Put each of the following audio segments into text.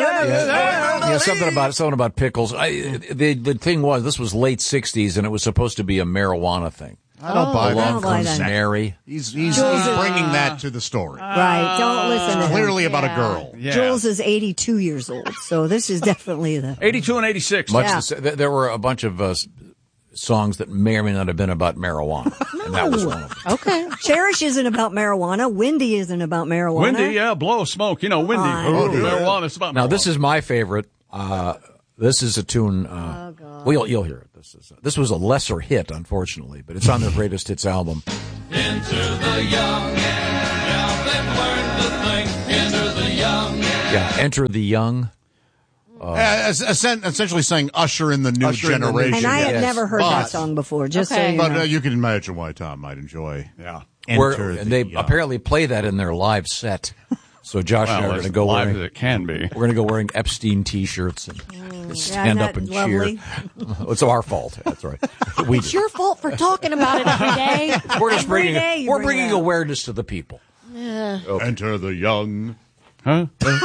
something about pickles. The thing was, this was late 60s, and it was supposed to be a marijuana thing. I don't buy that. Along comes Mary. He's bringing that to the story. Right, don't listen to him. Clearly about a girl. Yeah. Jules is 82 years old, so this is definitely the... 82 and 86. There were a bunch of songs that may or may not have been about marijuana, and that was one of them. Okay. Cherish isn't about marijuana. Windy isn't about marijuana. Windy, blow smoke. You know, Windy. Marijuana's about marijuana. Now, this is my favorite. This is a tune. Well, you'll hear it. This was a lesser hit, unfortunately, but it's on their greatest hits album. Enter the young, now they've learned the thing. Enter the young. Yeah, Enter the Young. Essentially saying usher in the new generation. And I have never heard that song before, just so you know. But you can imagine why Tom might enjoy. Yeah. And they apparently play that in their live set. So Josh and I are going to go live as it can be. We're going to go wearing Epstein T-shirts and stand up and lovely? cheer. It's our fault. That's right. It's your fault for talking about it every day. We're just bringing awareness to the people. Yeah. Okay. Enter the young. Huh?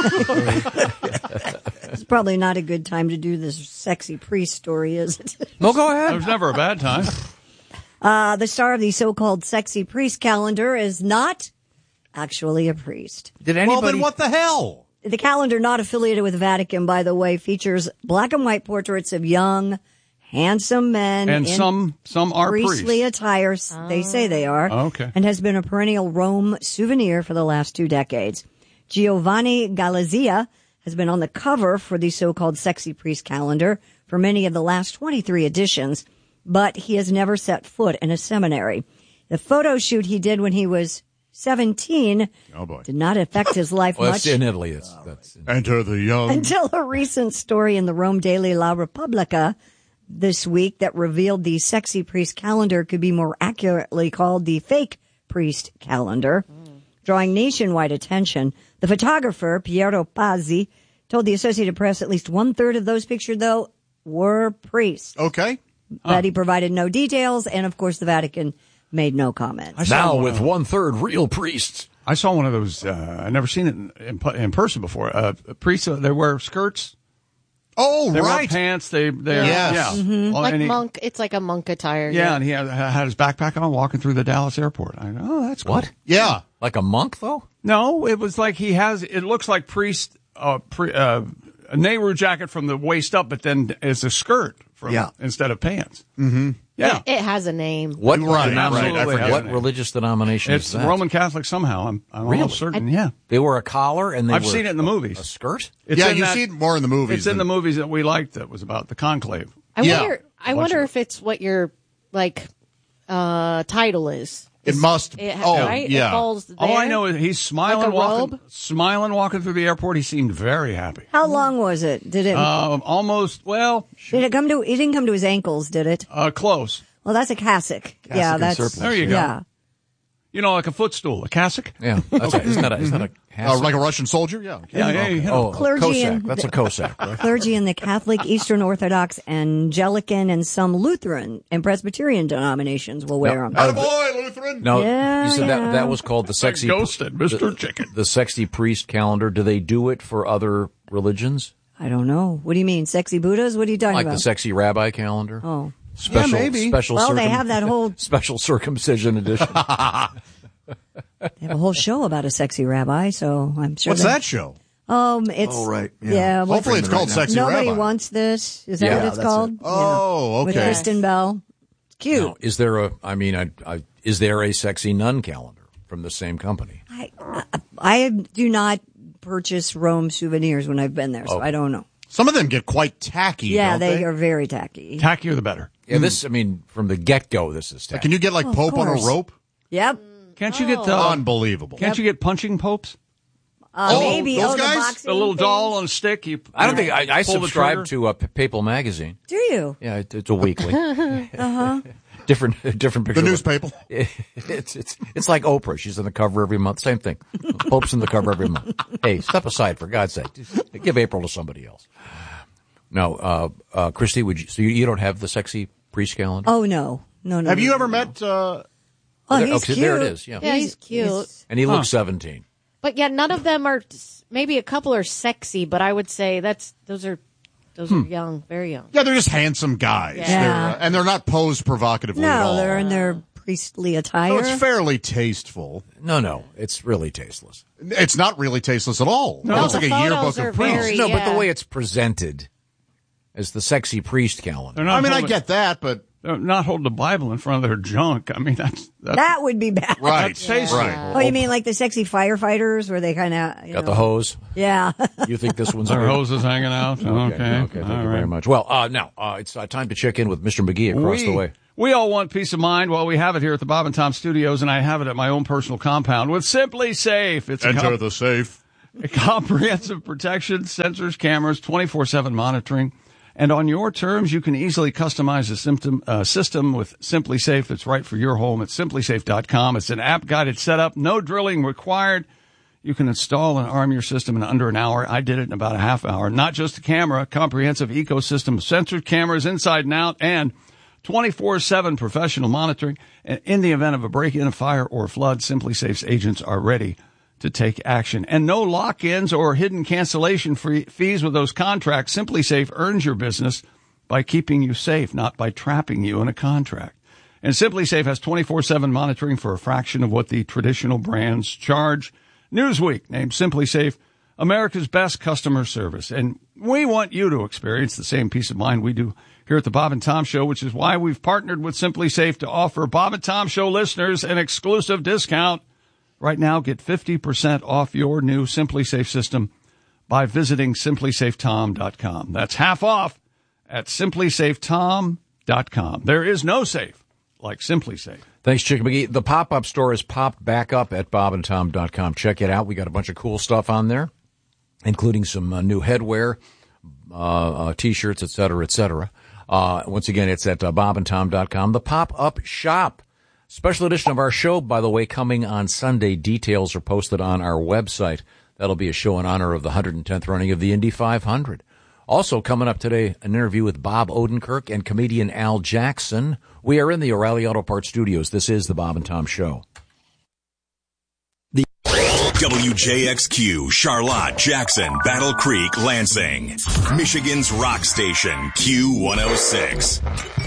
It's probably not a good time to do this sexy priest story, is it? No, go ahead. It was never a bad time. The star of the so-called sexy priest calendar is not actually a priest. Well, then what the hell? The calendar, not affiliated with the Vatican, by the way, features black and white portraits of young, handsome men. And some are priestly priests. attire. They say they are. Okay. And has been a perennial Rome souvenir for the last 2 decades. Giovanni Galizia has been on the cover for the so-called sexy priest calendar for many of the last 23 editions, but he has never set foot in a seminary. The photo shoot he did when he was 17 did not affect his life much. That's in Italy. That's Enter the young. Until a recent story in the Rome Daily La Repubblica this week that revealed the sexy priest calendar could be more accurately called the fake priest calendar, drawing nationwide attention. The photographer, Piero Pazzi, told the Associated Press at least 1/3 of those pictured, though, were priests. Okay. But he provided no details, and of course the Vatican made no comments. Now with 1/3 real priests. I saw one of those. I've never seen it in person before. Priests, they wear skirts. Oh, they right. wear pants. Yes. Yeah. Mm-hmm. Well, like monk. It's like a monk attire. Yeah, and he had his backpack on walking through the Dallas airport. I go, oh, that's cool. What? Yeah. Like a monk, though? No, it was like it looks like priest, a Nehru jacket from the waist up, but then it's a skirt instead of pants. Mm-hmm. Yeah. It has a name. What What religious denomination it's is that? Roman Catholic somehow. I'm almost certain. Yeah. They wore a collar and I've seen it in the movies. A skirt? You see it more in the movies. It's in the movies that we liked that was about the conclave. I wonder if it's what your title is. It must. Right? Yeah. It falls there. All I know is he's smiling, Like a walking through the airport. He seemed very happy. How long was it? Did it? Almost. Well, did it come to? It didn't come to his ankles, did it? Close. Well, that's a cassock. Yeah, that's. There you go. Yeah. You know, like a footstool, a cassock. Yeah, that's isn't that a cassock? Like a Russian soldier? Yeah. Yeah. Oh, Clergy Cossack. That's a Cossack, right? Clergy in the Catholic, Eastern Orthodox, Anglican, and some Lutheran and Presbyterian denominations will wear them. Attaboy, Lutheran! No, Yeah, you said yeah. that was called the sexy... Ghosted, Mr. Chicken. The sexy priest calendar. Do they do it for other religions? I don't know. What do you mean? Sexy Buddhas? What are you talking Like about? the sexy rabbi calendar? Oh. Special, maybe. Special Well, they have that whole... Special circumcision edition. They have a whole show about a sexy rabbi, so I'm sure. What's that show? It's... Oh, right. Yeah. Hopefully it's called Sexy Nobody Rabbi. wants this. Is that Yeah, what it's that's called? it. Oh, With okay. Kristen Bell. It's cute. Now, is there is there a sexy nun calendar from the same company? I do not purchase Rome souvenirs when I've been there, so I don't know. Some of them get quite tacky. Yeah, don't they are very tacky. Tackier the better. Yeah, from the get-go, this is tacky. Can you get like Of Pope on a course. rope? Yep. Can't you get Unbelievable. Can't you get punching popes? Maybe. those the guys? boxing A little things. doll on a stick. I don't think I pull the subscribe trigger. to Papal Magazine. Do you? Yeah, it's a weekly. Different picture. The newspaper. It's like Oprah. She's on the cover every month. Same thing. Pope's on the cover every month. Hey, step aside for God's sake. Give April to somebody else. No, Christy, so you don't have the sexy priest calendar? Oh, no. No. Have you no. ever met? Oh, he's cute. There it is. Yeah, Yeah, he's cute. and he looks 17. But yeah, none of them are. Maybe a couple are sexy, but I would say those are young, very young. Yeah, they're just handsome guys. Yeah. And they're not posed provocatively at all. No, they're in their priestly attire. So it's fairly tasteful. No, it's really tasteless. It's not really tasteless at all. No. It looks like a The yearbook photos are of priests. very- No, but the yeah. way it's presented as the sexy priest calendar. They're not I mean, I holding- get that, but they're not holding the Bible in front of their junk. I mean, that's That would be bad. right, That's tasty. right. Oh, you mean like the sexy firefighters where they kind of Got the hose. Yeah. You think this one's Their good? hoses hanging out. Okay. Thank you very much. Well, now it's time to check in with Mr. McGee across the way. We all want peace of mind. Well, we have it here at the Bob and Tom Studios, and I have it at my own personal compound with Simply Safe. It's Enter the safe. a comprehensive protection, sensors, cameras, 24/7 monitoring. And on your terms, you can easily customize a system with Simply Safe that's right for your home at simplysafe.com. It's an app-guided setup, no drilling required. You can install and arm your system in under an hour. I did it in about a half hour. Not just a camera, comprehensive ecosystem of sensors, cameras inside and out, and 24/7 professional monitoring. And in the event of a break-in, a fire, or a flood, Simply Safe's agents are ready to take action. And no lock-ins or hidden cancellation fees with those contracts. Simply Safe earns your business by keeping you safe, not by trapping you in a contract. And Simply Safe has 24/7 monitoring for a fraction of what the traditional brands charge. Newsweek named Simply Safe America's best customer service. And we want you to experience the same peace of mind we do here at the Bob and Tom Show, which is why we've partnered with Simply Safe to offer Bob and Tom Show listeners an exclusive discount. Right now, get 50% off your new Simply Safe system by visiting simplysafetom.com. That's half off at simplysafetom.com. There is no safe like Simply Safe. Thanks, Chick McGee. The pop-up store is popped back up at bobandtom.com. Check it out. We got a bunch of cool stuff on there, including some new headwear, T-shirts, et cetera, et cetera. Once again, it's at bobandtom.com. The pop-up shop. Special edition of our show, by the way, coming on Sunday. Details are posted on our website. That'll be a show in honor of the 110th running of the Indy 500. Also coming up today, an interview with Bob Odenkirk and comedian Al Jackson. We are in the O'Reilly Auto Parts studios. This is the Bob and Tom Show. WJXQ, Charlotte, Jackson, Battle Creek, Lansing. Michigan's rock station, Q106.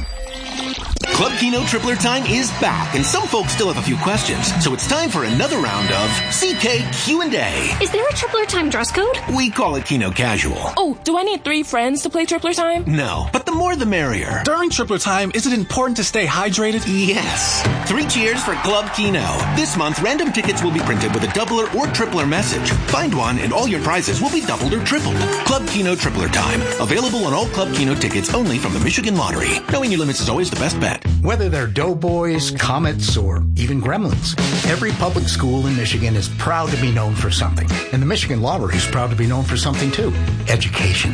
Club Kino Tripler Time is back, and some folks still have a few questions. So it's time for another round of CK Q&A. Is there a Tripler Time dress code? We call it Kino Casual. Oh, do I need 3 friends to play Tripler Time? No, but the more the merrier. During Tripler Time, is it important to stay hydrated? Yes. 3 cheers for Club Kino. This month, random tickets will be printed with a doubler or tripler message. Find one, and all your prizes will be doubled or tripled. Club Kino Tripler Time. Available on all Club Kino tickets only from the Michigan Lottery. Knowing your limits is always the best bet. Whether they're doughboys, comets, or even gremlins, every public school in Michigan is proud to be known for something. And the Michigan Lottery is proud to be known for something too. Education.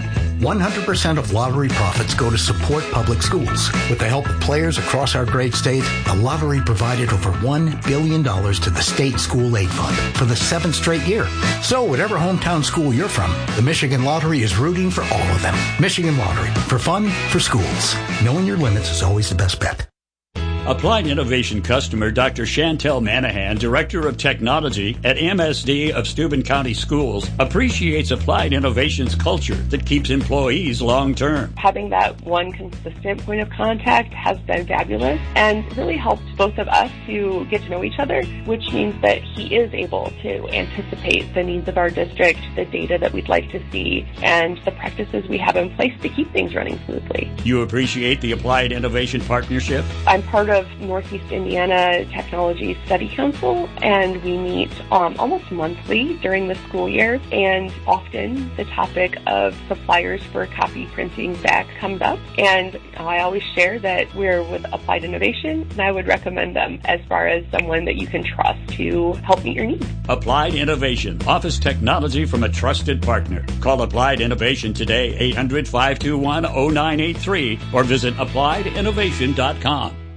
100% of lottery profits go to support public schools. With the help of players across our great state, the lottery provided over $1 billion to the state school aid fund for the 7th straight year. So whatever hometown school you're from, the Michigan Lottery is rooting for all of them. Michigan Lottery. For fun, for schools. Knowing your limits is always the best bet. Applied Innovation customer Dr. Chantel Manahan, Director of Technology at MSD of Steuben County Schools, appreciates Applied Innovation's culture that keeps employees long-term. Having that one consistent point of contact has been fabulous and really helped both of us to get to know each other, which means that he is able to anticipate the needs of our district, the data that we'd like to see, and the practices we have in place to keep things running smoothly. You appreciate the Applied Innovation partnership? I'm part of Northeast Indiana Technology Study Council, and we meet almost monthly during the school year, and often the topic of suppliers for copy printing back comes up, and I always share that we're with Applied Innovation, and I would recommend them as far as someone that you can trust to help meet your needs. Applied Innovation, office technology from a trusted partner. Call Applied Innovation today, 800-521-0983, or visit appliedyinnovation.com.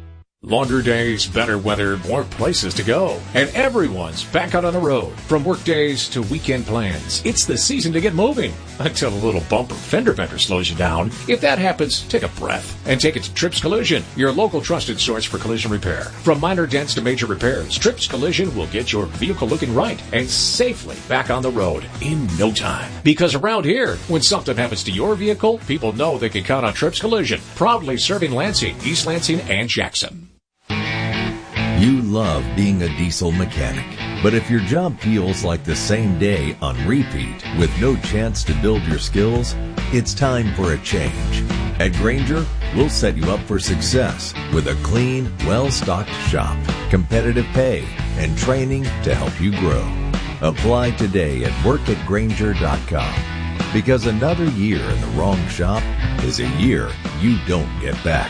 Longer days, better weather, more places to go. And everyone's back out on the road. From work days to weekend plans. It's the season to get moving. Until a little bumper fender bender slows you down. If that happens, take a breath and take it to Trips Collision, your local trusted source for collision repair. From minor dents to major repairs, Trips Collision will get your vehicle looking right and safely back on the road in no time. Because around here, when something happens to your vehicle, people know they can count on Trips Collision. Proudly serving Lansing, East Lansing, and Jackson. You love being a diesel mechanic, but if your job feels like the same day on repeat with no chance to build your skills, it's time for a change. At Grainger, we'll set you up for success with a clean, well-stocked shop, competitive pay, and training to help you grow. Apply today at workatgrainger.com, because another year in the wrong shop is a year you don't get back.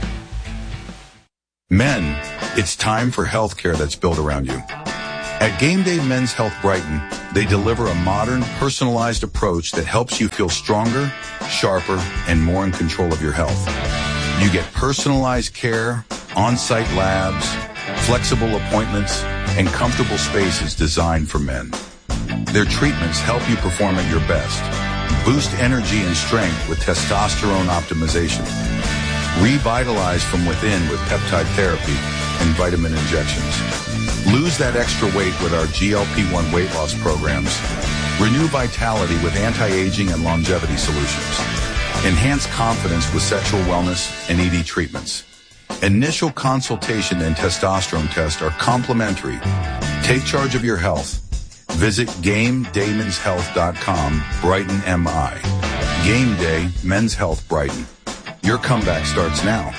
Men, it's time for healthcare that's built around you. At Game Day Men's Health Brighton, they deliver a modern, personalized approach that helps you feel stronger, sharper, and more in control of your health. You get personalized care, on-site labs, flexible appointments, and comfortable spaces designed for men. Their treatments help you perform at your best, boost energy and strength with testosterone optimization, revitalize from within with peptide therapy and vitamin injections. Lose that extra weight with our GLP-1 weight loss programs. Renew vitality with anti-aging and longevity solutions. Enhance confidence with sexual wellness and ED treatments. Initial consultation and testosterone test are complimentary. Take charge of your health. Visit GameDayMensHealth.com, Brighton, MI. Game Day Men's Health Brighton. Your comeback starts now.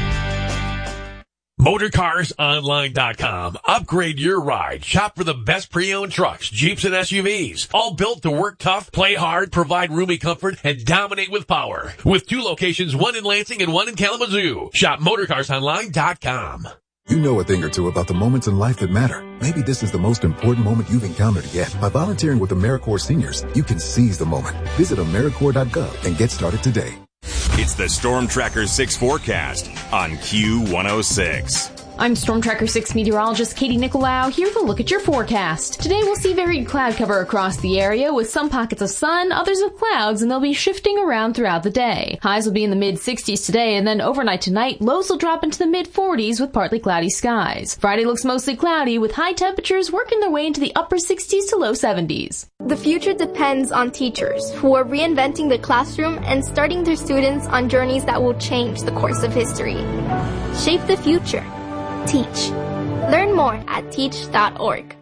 MotorCarsOnline.com. Upgrade your ride. Shop for the best pre-owned trucks, Jeeps, and SUVs. All built to work tough, play hard, provide roomy comfort, and dominate with power. With 2 locations, one in Lansing and one in Kalamazoo. Shop MotorCarsOnline.com. You know a thing or two about the moments in life that matter. Maybe this is the most important moment you've encountered yet. By volunteering with AmeriCorps Seniors, you can seize the moment. Visit AmeriCorps.gov and get started today. It's the Storm Tracker 6 forecast on Q106. I'm Storm Tracker 6 meteorologist Katie Nicolau, here to look at your forecast. Today we'll see varied cloud cover across the area with some pockets of sun, others of clouds, and they'll be shifting around throughout the day. Highs will be in the mid-60s today, and then overnight tonight, lows will drop into the mid-40s with partly cloudy skies. Friday looks mostly cloudy with high temperatures working their way into the upper 60s to low 70s. The future depends on teachers who are reinventing the classroom and starting their students on journeys that will change the course of history. Shape the future. Teach. Learn more at teach.org.